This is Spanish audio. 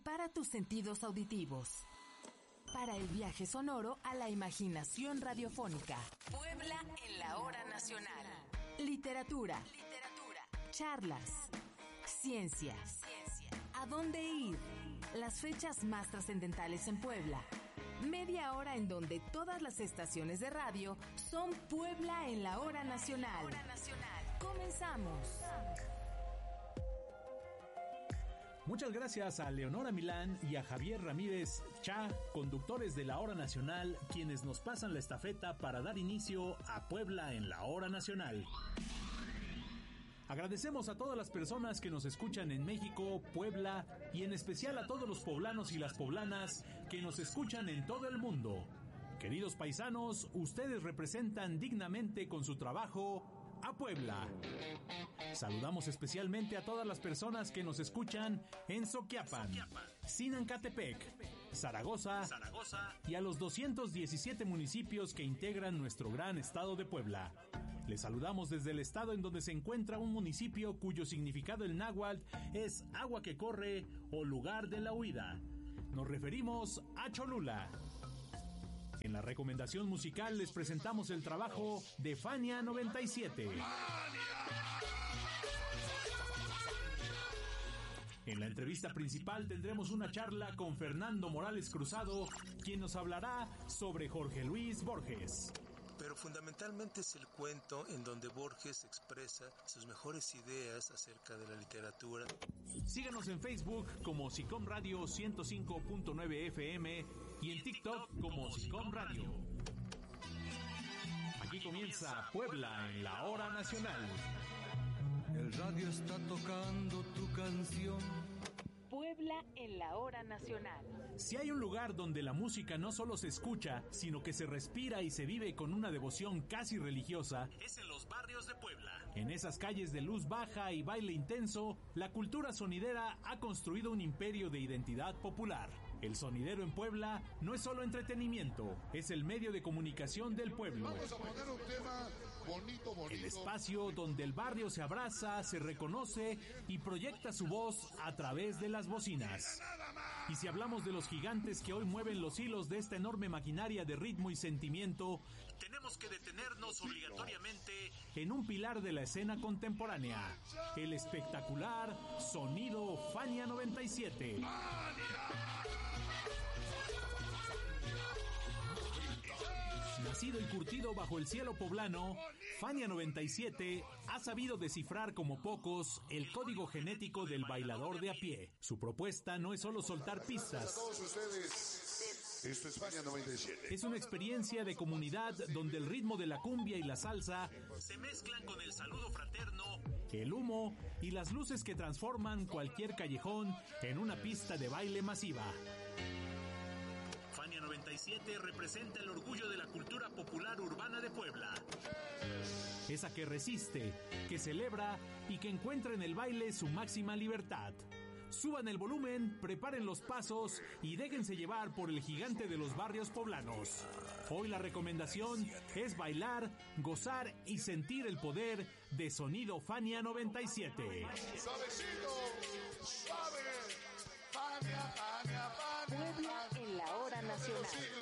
Prepara tus sentidos auditivos para el viaje sonoro a la imaginación radiofónica. Puebla en la hora nacional. Literatura. Charlas. Ciencia. ¿A dónde ir? Las fechas más trascendentales en Puebla. Media hora en donde todas las estaciones de radio son Puebla en la hora nacional. Comenzamos. Muchas gracias a Leonora Milán y a Javier Ramírez Cha, conductores de la Hora Nacional, quienes nos pasan la estafeta para dar inicio a Puebla en la Hora Nacional. Agradecemos a todas las personas que nos escuchan en México, Puebla y en especial a todos los poblanos y las poblanas que nos escuchan en todo el mundo. Queridos paisanos, ustedes representan dignamente con su trabajo a Puebla. Saludamos especialmente a todas las personas que nos escuchan en Soquiapan, Sinancatepec, Zaragoza y a los 217 municipios que integran nuestro gran estado de Puebla. Les saludamos desde el estado en donde se encuentra un municipio cuyo significado en náhuatl es agua que corre o lugar de la huida. Nos referimos a Cholula. En la recomendación musical les presentamos el trabajo de Fania 97. En la entrevista principal tendremos una charla con Fernando Morales Cruzado, quien nos hablará sobre Jorge Luis Borges. Pero fundamentalmente es el cuento en donde Borges expresa sus mejores ideas acerca de la literatura. Síganos en Facebook como Sicom Radio 105.9 FM y en TikTok como Sicom Radio. Aquí comienza Puebla en la Hora Nacional. El radio está tocando tu canción. Puebla en la hora nacional. Si hay un lugar donde la música no solo se escucha, sino que se respira y se vive con una devoción casi religiosa, es en los barrios de Puebla. En esas calles de luz baja y baile intenso, la cultura sonidera ha construido un imperio de identidad popular. El sonidero en Puebla no es solo entretenimiento, es el medio de comunicación del pueblo. Vamos a poner un tema bonito. El espacio donde el barrio se abraza, se reconoce y proyecta su voz a través de las bocinas. Y si hablamos de los gigantes que hoy mueven los hilos de esta enorme maquinaria de ritmo y sentimiento, tenemos que detenernos obligatoriamente en un pilar de la escena contemporánea, el espectacular sonido Fania 97. Nacido y curtido bajo el cielo poblano, Fania 97 ha sabido descifrar como pocos el código genético del bailador de a pie. Su propuesta no es solo soltar pistas. A todos ustedes, esto es Fania 97. Es una experiencia de comunidad donde el ritmo de la cumbia y la salsa se mezclan con el saludo fraterno, el humo y las luces que transforman cualquier callejón en una pista de baile masiva. Fania 97 representa el orgullo de la cultura popular urbana de Puebla. Esa que resiste, que celebra y que encuentra en el baile su máxima libertad. Suban el volumen, preparen los pasos y déjense llevar por el gigante de los barrios poblanos. Hoy la recomendación es bailar, gozar y sentir el poder de sonido Fania 97. Suavecito, suave. Fania, Puebla en la hora nacional.